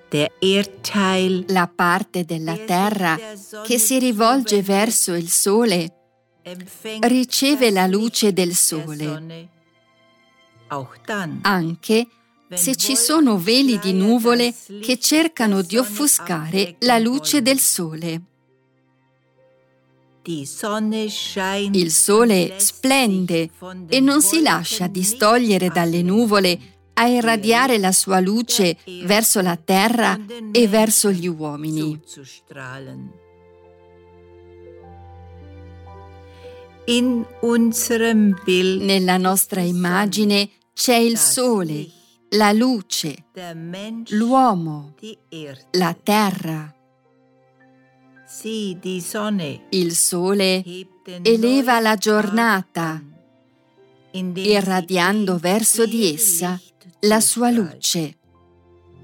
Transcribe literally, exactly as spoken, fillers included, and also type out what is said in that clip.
Der Erdteil La parte della terra che si rivolge verso il Sole riceve la luce del Sole, anche se ci sono veli di nuvole che cercano di offuscare la luce del Sole. Il Sole splende e non si lascia distogliere dalle nuvole a irradiare la sua luce verso la terra e verso gli uomini. Nella nostra immagine c'è il Sole, la luce, l'uomo, la terra. Il Sole eleva la giornata, irradiando verso di essa la sua luce.